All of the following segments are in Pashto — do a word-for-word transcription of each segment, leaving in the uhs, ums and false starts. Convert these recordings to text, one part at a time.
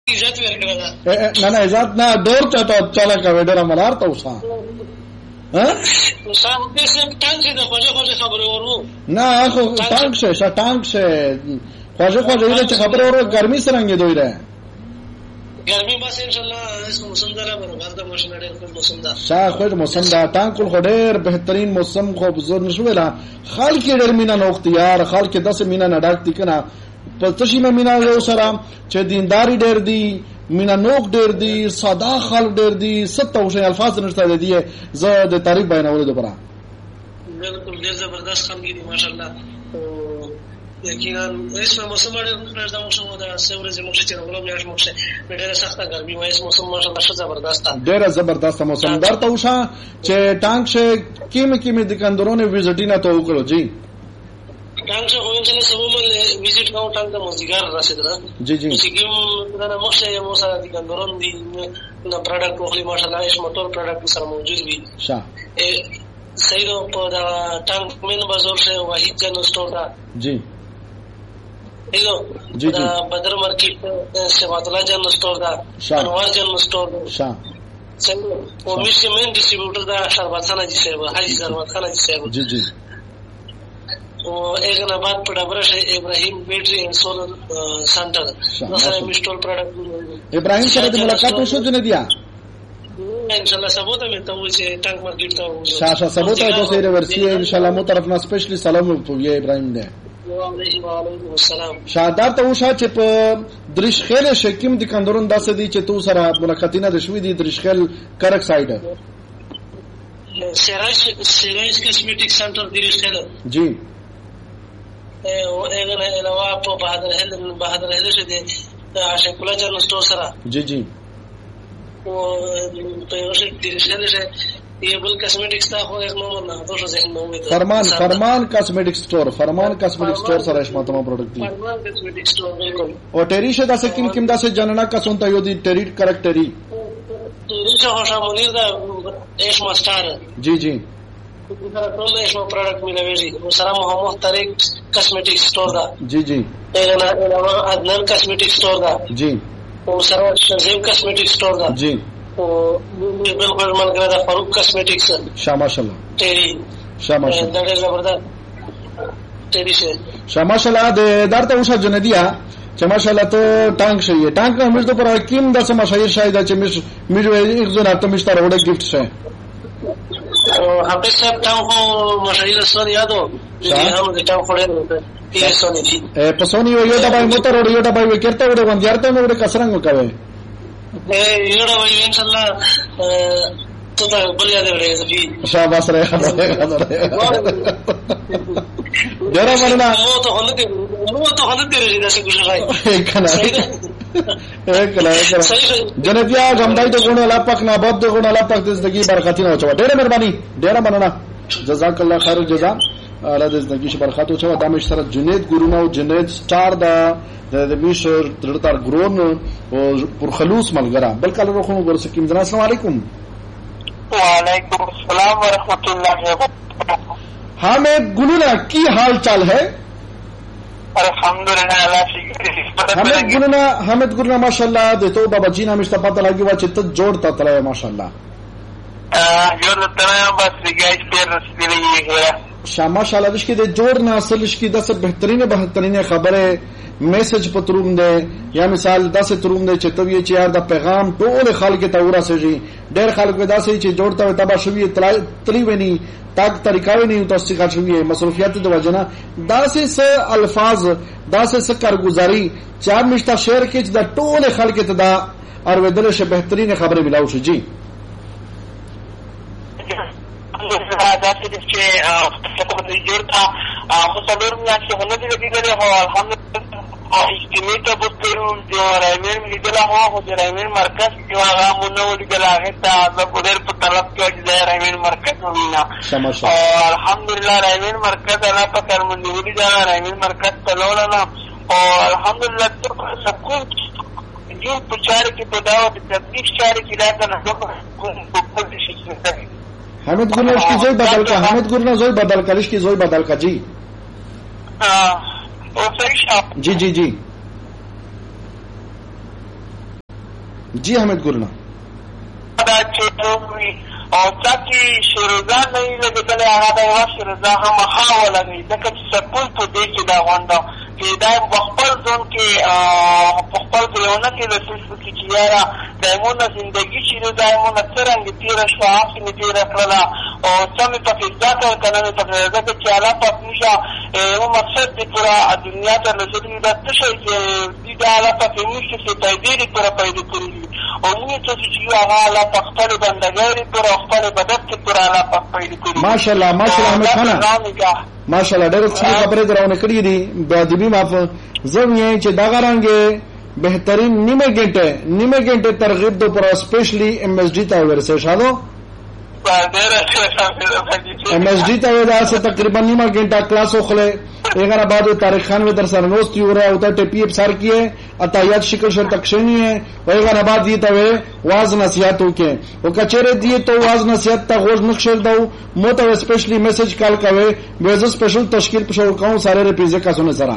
عزت ورکړه نه نه عزت نه ډور چاته چاله کوي ډیر ملار ته وسا ها صاحب دې سم ټانګ شه د خوځه خوځه خبره ورو نه خو ټانګ شه شا ټانګ شه خوځه خوځه دې خبره ورو ګرمي سرنګ دوی ده ګرمي بس ان شاء الله اس موسم دره برابر د موسم ډېر خپل موسم ده شاه خو موسم دا ټانګ کول ډېر بهترین موسم خو بزرګ نشو ویلا خلک ډېر مینا نو اختیار خلک دس مینا نه ډاکتی کنه په تشي مینا یو سره چې دینداری ډېر دی مینا نوک ډېر دی ساده خلک ډېر دی ستو شي الفاظ نشته دي زه د تعریف بیانولو لپاره بالکل ډېر زبردست خلک دي ماشاءالله یقینا اسمه موسم ډېر فرض د موسم د سورې زموږ چې راغلو بیا موږ ډېر سخته ګرمي وایي موسم ماشاءالله ښه زبردست ډېر زبردست موسم درته وشه چې ټانک شه کیمه کیمه د کندرونه ویزټینا ته وکړو جی ټانک شه وایي چې سبومل ویزټ کوم ټانک د موزیګار رسیدره جی جی چې کوم دا موږ یې مو سره د کندرون دي د پروډکټ خو ماشاءالله اس موټر پروډکټ سره موجود وي شه سیرو په دا ټانک مين بازار شه واحد جن سٹور دا جی हेलो जी जी बदर मार्केट से वातला जन स्टोर दा अनवर जन स्टोर शाह चलो वो मिस मेन डिस्ट्रीब्यूटर दा शरबत खाना जी से हाजी शरबत खाना जी से जी जी वो एक ना बात पड़ा ब्रश Ibrahim battery and solar centre दूसरा इंस्टॉल प्रोडक्ट इब्राहिम से मुलाकात हो जो ने दिया इंशाल्लाह सबूत में तो वो टैंक मार्केट तो शाह शाह सबूत है तो से रिवर्सी है इंशाल्लाह मो तरफ ना स्पेशली सलाम ये इब्राहिम ने شادار ته وشه چې په درشخیل شکیم د کندرون داسې دي چې تو سره ملاقاتینه د شوې دي درشخیل کرک سایډ سراج سراج کاسمیټک سنټر درشخیل جی او اګنه علاوه په بهادر هل بهادر هل شه دي عاشق الله جن سٹور سره جی جی او په یو شه درشخیل شه ये बल कॉस्मेटिक्स था हो एक नंबर ना तो ज़हन में हुए फरमान फरमान कॉस्मेटिक स्टोर फरमान कॉस्मेटिक स्टोर सर रेशमा तमाम प्रोडक्ट दी फरमान कॉस्मेटिक स्टोर बिल्कुल और टेरी से दासे किन किन दासे जनना का सुनता यो दी टेरी करेक्ट टेरी टेरी से होशा मुनीर दा रेशमा स्टार जी जी दूसरा तो रेशमा प्रोडक्ट मिले वेजी दूसरा मोहम्मद तारिक कॉस्मेटिक स्टोर दा जी जी एक ना अदनान कॉस्मेटिक स्टोर दा जी दूसरा शजीब कॉस्मेटिक स्टोर दा जी बिल्कुल मन करे फारूक कॉस्मेटिक्स शाह माशाल्लाह तेरी शाह माशाल्लाह दड़े जबरदस्त तेरी से शाह माशाल्लाह दे दारते उषा जनदिया چې ماشاءالله ته ټانک شي ټانک هم د پر حکیم د سم شایر شاید چې مش مې یک زونه ته مشتر وړه گیفت شه حافظ صاحب ټانک مشایر سره یادو چې هم د ټانک خوري ته سونی دي په سونی یو ډبای موټر وړ یو ډبای وکړته وړ وندیارته نو وړ کسرنګ وکوي یو ډبای ان شاء الله ته دا بل یاد ورې زفي شاباس رہے ډېر مننه نو ته هلته نو ته هلته لري دا څه ګوښه راي کله کله جنبیا غمدای ته غونډه لا پک نه باب ته غونډه لا پک د زندگی برکت نه وچو ډېر مهرباني ډېر مننه جزاک الله خیر الجزاء اعلی د زندگی ش برکت وچو د مشترک جنید ګورونو جنید سٹار دا د میشر ترتار ګرون او پر خلوص ملګرا بل کله روخو ورسکیم جنا السلام علیکم وعلیکم السلام ورحمۃ اللہ وبرکاتہ حامد گلونا کی حال چال ہے الحمدللہ حامد گلونا حامد گلونا ماشاءاللہ دیتو بابا جینا مشتا پتا لگی وا چت جوړتا تلای ماشاءاللہ یو ترا بس گایز پیر رسیدلی ہے شاما ماشاءاللہ دش کې د جوړ نه اصل کې د څه بهترینه بهترینه خبره میسج پتروم ده یا مثال داسې تروم ده چې توی چې یار د پیغام ټول خلک ته ورسېږي ډېر خلک داسې چې جوړته تبا شوی تلی ونی تاک طریقې نه تاسو ښه شوی مصروفیت د وجنه داسې س الفاظ داسې س کارګزاري چې مشته شعر کې د ټول خلک ته دا اوریدل شه بهترینه خبره ملاو شي جی دا چې چې په دې جوړتا مصدر میا چې هنه دې دې هو الحمدلله اجتماعي بوترو جو رايمن لیدلا هو هو رايمن مرکز جو هغه مونږ ولګلا هغه ته د پودر په طرف کې د رايمن مرکز وینا او الحمدلله رايمن مرکز انا په کارمندي ولې دا رايمن مرکز تلولا او الحمدلله سکون جو پچار کې په داو د تبلیغ چار کې راځه نه حامد گلناش کی زوی بدل کا حامد گلنا زوی بدل کا کی زوی بدل کا جی ہاں جی جی جی جی حمید ګورنا دا چې او چې شیرزان نه لګیدل هغه د یو شیرزان هم خاوه لګي ځکه چې سپول په دې کې دا غونډه چې دا خپل ځون کې خپل ځونه کې د څه کې چې یاره دایمونه زندگی چې دایمونه څنګه تیر شو هغه نه تیر کړل او څنګه په فزا کې کنه په فزا کې چې الله په موږ یو مقصد دی پورا دنیا ته رسېدلی دا څه شي چې د الله په موږ کې پیدا لري پورا پیدا کړی او موږ ته چې هغه الله په خپل بندګۍ پورا خپل بدت کې پورا الله په پیدا کړی ماشاءالله ماشاءالله احمد خان ماشاءالله ډېر څه خبرې درونه کړې دي د ادبي معاف زم یې چې دا غرانګه بهترین نیمه ګنټه نیمه ګنټه ترغیب دو پر اسپیشلی ایم ایس ډی ته ورسې شادو ایم ایس ډی ته دا څه تقریبا نیمه ګنټه کلاس وخله اگر بعد طارق خان में दरअसल नोस्ती हो रहा होता टेपी सार की है अतायात शिकल शर तक्षणी है वही बाद ये तवे वाज नसीहत होके वो कचेरे दिए तो वाज नसीहत तक गोज नक्शल दो मो तो स्पेशली मैसेज कॉल कवे वेज स्पेशल तशकील पे शो कहूं सारे रिपीजे का सुने जरा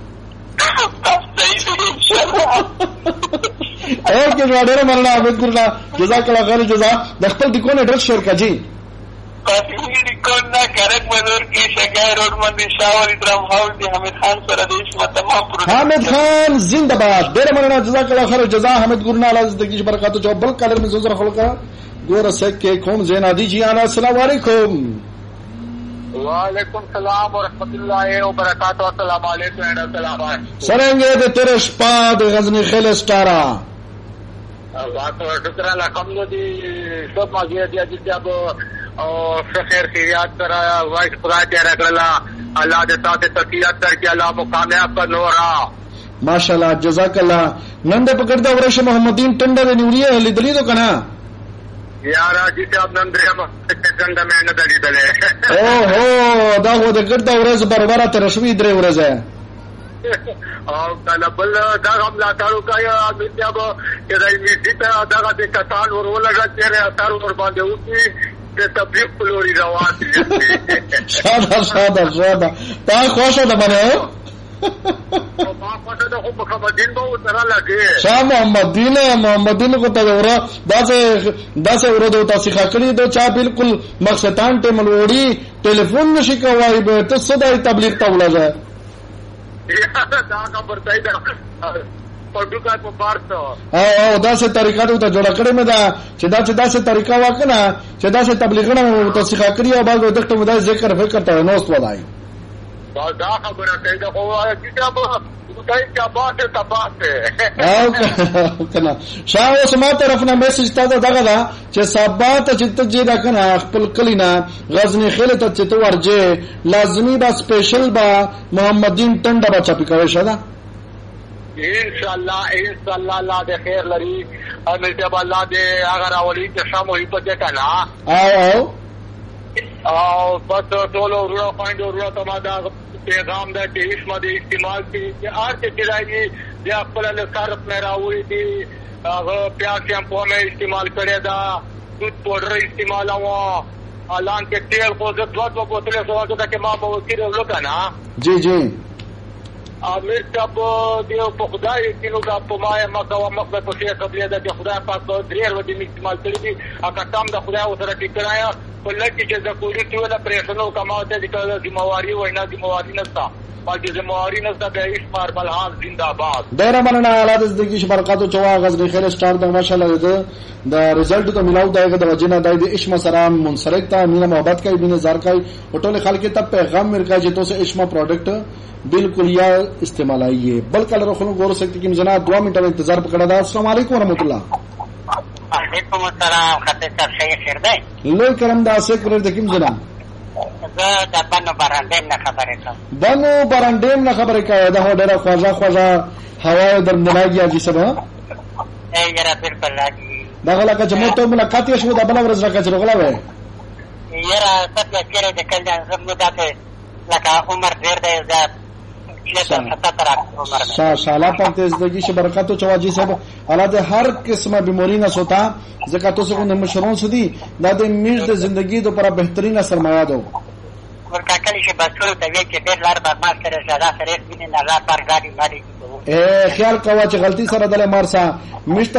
और के वाडरे मरना अमित गुरला जजाकल्लाह खैर जजा दख्तल दिकोन एड्रेस शेयर का जी काफी कोना करक मजूर की शगाई रोड मंदी शावर इब्राहिम हाउस दी हमीद खान सर देश में तमाम हामिद खान जिंदाबाद डेरे मरना जजाकल्लाह खैर जजा हमीद गुरना अल्लाह जिंदगी बरकत जो बल कलर में जुजर खलका गोर से के कौम जैना दीजिए आना अस्सलाम वालेकुम वालेकुम सलाम व रहमतुल्लाहि व बरकातहू अस्सलाम वालेकुम एंड अस्सलाम सरेंगे दे तेरे स्पाद गजनी खेल स्टारा बात शुक्र अलहमदुलिल्लाह दी सब मागिया दिया जिसे अब और खैर खैरियत कराया वाइस खुदा तेरा करला अल्लाह दे साथ तकियत करके अल्लाह मुकामयाब कर नोरा माशाल्लाह जजाकल्लाह नंदे पकड़दा वरश मोहम्मदीन टंडा दे निवरिया लिदली तो कना यार जिसे अब नंदे हम टंडा में न दली दले ओ हो दा हो दे करदा वरस बरबरा ते रश्मी दरे वरस है और कल बल दा हम ला तारू का या जब के रही मिटा दा दे कतान और वो लगा तेरे तारू और बांधे उठी तबलीग फलोरी रवाज शादा शादा शादा ता خوش ده باندې ما پته ده خو محمدین به سره لګي شاه محمدین محمدین کو ته ورا داسه داسه ورو د تاسو خاکړي د چا بالکل مقصدان ته ملوړي ټلیفون نشي کوي به ته صدای تبلیغ ته ولګا دا خبر ځای ده پټوکا په پارته او او داسه طریقه ته جوړ کړی مې دا چې دا چې داسه طریقه وکنه چې داسه تبلیغونه تاسو خاکړي او باغ دغه مدا ذکر فکر ته نو ستوای دا خبره کوي دا خو چې دا به دای چې باسه تباسه او کنه شاه اوس ما طرف نه میسج تاسو دغه دا چې سبات چې ته جې دا کنه خپل کلینا غزنی خیل ته چې تو ورجه لازمی با سپیشل با محمدین ټنډه بچا پکوي شدا انشاءاللہ انشاءاللہ اللہ دے خیر لری امیر جب اللہ دے اگر اولی جشا محی پتے کنا آو آو آو بس تولو روڑا پائنڈو روڑا تمادا پیغام دا کہ اسم دے استعمال کی کہ آر کے چلائی گی دے اقبل اللہ سارت میں راوی دی پیاس شیمپو میں استعمال کرے دا دودھ پوڈر استعمال ہوا الان کے تیل کو زد وقت وہ بوتلے سوا کتا کہ ماں بوکیر اولو کنا جی جی امیر صاحب دیو په خدای کینو کا په ما مکه او مکه په څیر قبلیه ده چې خدای پاک دریر ودی استعمال کړی دي اګه تام د خدای او سره ټیکرایا په لکه چې زکوري ټول پرېښنو کماوته دي کله ذمہواری وینا ذمہواری نشتا باقي ذمہواری نشتا به اسمار بلحان زنده‌باد ډیر مننه اعلی د زندگی برکاتو چوا غزنی خیر سٹار د ماشاءالله ده د ریزلټ ته ملاو دایګه د وجنه دای د اشما سلام منسرک تا مینا محبت کوي بینه زار کوي ټول خلک ته پیغام ورکا چې تاسو اشما پروډکټ بالکل یا استعمال آئیے بلکہ رخلوں غور سکتی کی مزنا دو منٹ میں انتظار پکڑا دا السلام علیکم ورحمۃ اللہ وعلیکم السلام خطر صاحب شیخ خیر دی لوی کرم دا سیکر د کی مزنا زه د بنو برانډیم نه خبرې کوم بنو برانډیم نه خبرې کوي دا ډېره خوځه خوځه هوا در ملاګي اجي سبا ای یاره بالکل راځي دا غلا که موږ ته ملاقات یې شو دا بل ورځ راکړه غلا وای یاره څه کېره د کله زموږ دته لکه عمر ډېر دی زه شاہ شالا پاک تے زندگی سے برکاتو چواجی صاحب اللہ دے ہر قسم بیماری نہ سوتا زکاتو سے کو مشرون سدی دا دے میز دے زندگی دو پر بہترین سرمایہ دو اور کاکلی سے بسول تے کہ ډېر لار بعد ما کرے زیادہ سره دین نه لا پر گاڑی ماری اے خیال کوا چې غلطی سره دله مارسا مشت